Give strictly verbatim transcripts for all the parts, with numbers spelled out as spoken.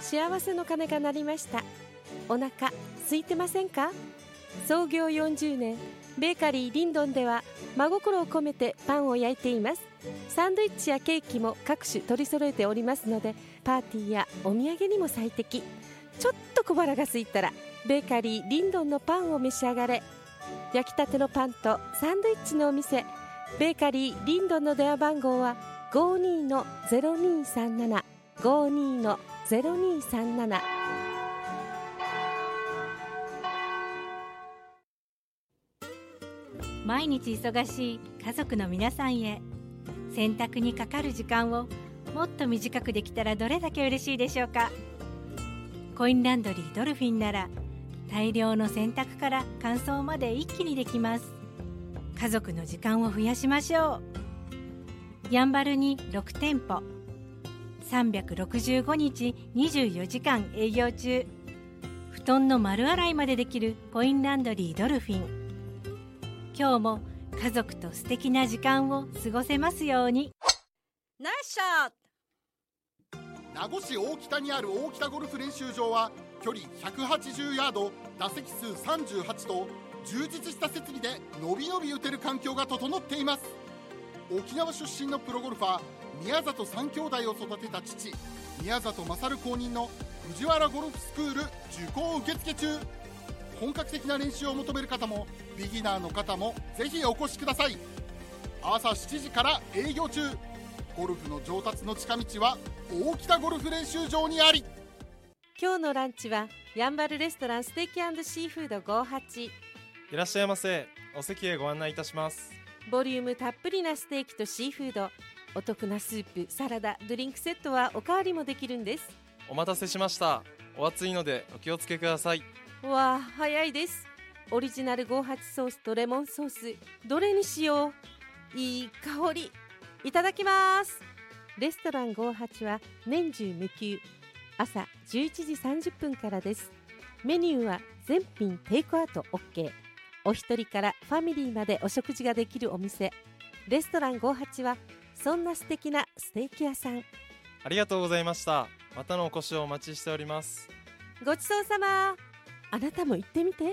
幸せの鐘が鳴りました。お腹空いてませんか？創業よんじゅうねん、ベーカリーリンドンでは真心を込めてパンを焼いています。サンドイッチやケーキも各種取り揃えておりますので、パーティーやお土産にも最適。ちょっと小腹が空いたらベーカリーリンドンのパンを召し上がれ。焼きたてのパンとサンドイッチのお店、ベーカリーリンドンの電話番号は ごーにーのゼロにーさんなな ごーにーのゼロにーさんなな。 毎日忙しい家族の皆さんへ、洗濯にかかる時間をもっと短くできたらどれだけ嬉しいでしょうか。コインランドリードルフィンなら大量の洗濯から乾燥まで一気にできます。家族の時間を増やしましょう。やんばるにろくてんぽ、さんびゃくろくじゅうごにちにじゅうよじかん営業中。布団の丸洗いまでできるコインランドリードルフィン。今日も家族と素敵な時間を過ごせますように。 ナイスショット。 名護市大北にある大北ゴルフ練習場は距離ひゃくはちじゅうヤード、打席数さんじゅうはちと充実した設備でのびのび打てる環境が整っています。沖縄出身のプロゴルファー宮里三兄弟を育てた父宮里勝公認の藤原ゴルフスクール受講受付中。本格的な練習を求める方もビギナーの方もぜひお越しください。朝しちじから営業中。ゴルフの上達の近道は大北ゴルフ練習場にあり。 今日のランチはやんばるレストランステーキ&シーフードごじゅうはち。 いらっしゃいませ。お席へご案内いたします。 ボリュームたっぷりなステーキとシーフード、お得なスープ、サラダ、ドリンクセットはおかわりもできるんです。 お待たせしました。お熱いのでお気をつけください。 わあ、早いです。オリジナルごじゅうはちソースとレモンソース、どれにしよう。いい香り。いただきます。レストランごじゅうはちは年中無休、朝じゅういちじさんじゅっぷんからです。メニューは全品テイクアウト OK。 お一人からファミリーまでお食事ができるお店。レストランごじゅうはちはそんな素敵なステーキ屋さん。 ありがとうございました。またのお越しをお待ちしております。 ごちそうさま。あなたも行ってみて。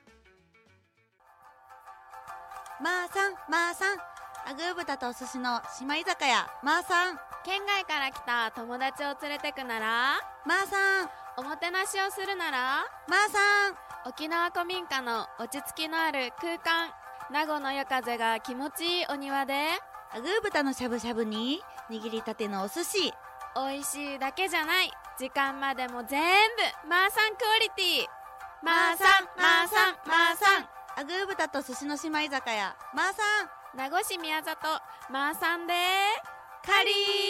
まーさん、まーさん、アグー豚とお寿司の島居酒屋まーさん。 県外から来た友達を連れてくならまーさん。 おもてなしをするならまーさん。 沖縄古民家の落ち着きのある空間。名護の夜風が気持ちいいお庭でアグー豚のしゃぶしゃぶに握りたてのお寿司。 美味しいだけじゃない、時間までも全部まーさんクオリティ。 まーさん、まーさん、まーさん。アグー豚と寿司の島居酒屋まーさん。 名護市宮里まーさんでカリ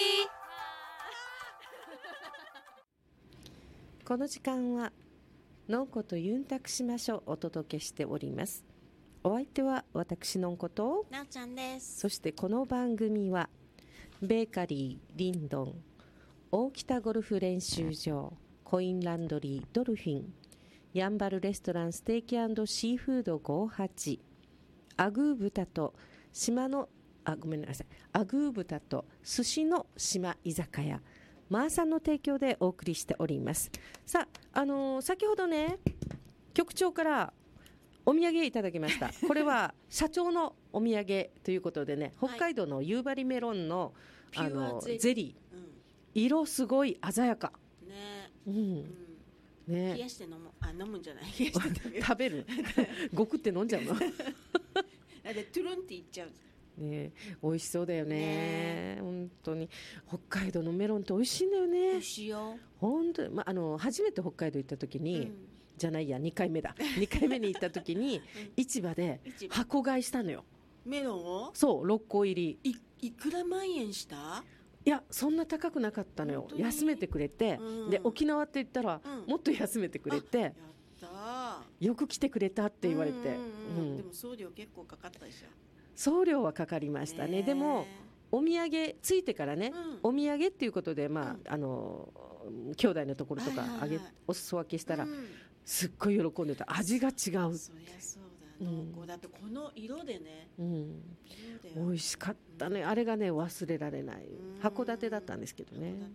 ー。この時間はのんことユンタクしましょうお届けしております。お相手は私のんことなおちゃんです。 そしてこの番組はベーカリーリンドン、大北ゴルフ練習場、コインランドリードルフィン、やんばるレストランステーキ&シーフードごじゅうはち、アグー豚と島のあごめんなさいアグー豚と寿司の島居酒屋マーさんの提供でお送りしております。さあ、あのー、先ほどね局長からお土産いただきました。これは社長のお土産ということでね、北海道の夕張メロンの、あのゼリー、ゼリー、うん、色すごい鮮やかね、 うんうんね、 冷やして飲む、あ、飲むんじゃない、冷やして食べるごくって飲んじゃうのでトゥルンっていっちゃうね。美味しそうだよね、本当に北海道のメロンって美味しいんだよね。 美味しいよ本当に、まあ、あの初めて北海道行った時に、うん、じゃないやにかいめだにかいめに行った時に、うん、市場で箱買いしたのよ。 メロンをそうろっこ入りい, いくら万円した？ いやそんな高くなかったのよ。休めてくれて、うん、で沖縄って言ったら、うん、もっと休めてくれて、やったよく来てくれたって言われて、 うんうんうん、でも送料結構かかったでしょ。 送料はかかりましたね。でもお土産ついてからね、うん、お土産っていうことで、まあうん、あの兄弟のところとかあげ、はいはいはい、お裾分けしたら、うん、すっごい喜んでた。味が違う。 そりゃそうだ、濃厚だってこの色でね、うん、 美味しかったね。あれがね忘れられない。函館だったんですけどね。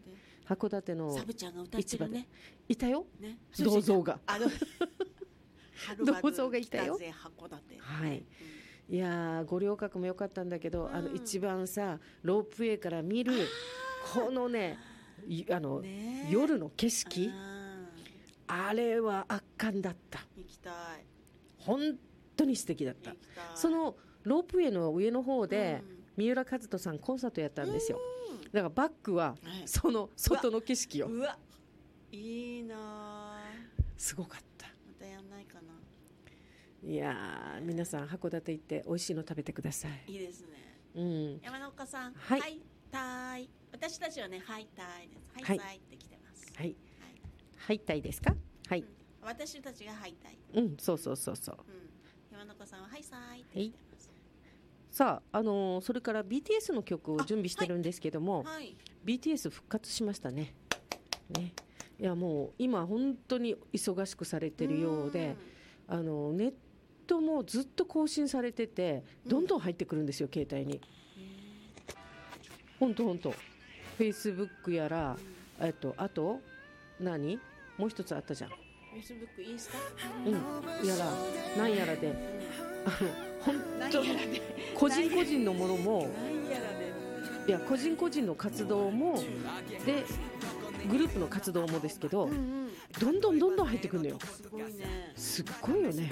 函館のサブちゃんが歌ってるね。 いたよ、 ね、 銅像があの銅像がいたよ。 北勢函館。 はい、 うんいやー五稜郭も良かったんだけど、 うんあの一番さロープウェイから見るこのねいあの、 ねえ夜の景色、 ああれは圧巻だった。 ー行きたい。 本当に素敵だった行きたい。 そのロープウェイの上の方で、 うん三浦和人さんコンサートやったんですよ。 うんだからバックははいその外の景色よ。 うわいいなあ。 すごかった。 またやんないかな。 いやー皆さん函館行って美味しいの食べてください。 いいですね。 うん山中さん、 はいはいたい。私たちはね、はいたいです。ははいいたいって来てます。 はいはい入ったいですか。はい、 うん私たちがはいたい。 うんそうそうそうそう。 うん。山中さんははいさいって来てます。 さあ、あのーそれから ビーティーエス の曲を準備してるんですけども、 はい。 ビーティーエス 復活しましたね。ね、いやもう今本当に忙しくされてるようで、あのネットもずっと更新されてて、どんどん入ってくるんですよ、携帯に。本当本当。フェイスブックやら、えっとあと何？もう一つあったじゃん。 フェイスブック、インスタ。 うん、やらなんやらで、あの本当に何やらで。 個人個人のものも。 何やらで。 いや個人個人の活動もでグループの活動もですけど、 うんうん。 どんどんどんどん入ってくるのよ。 すごいね。 すっごいよね。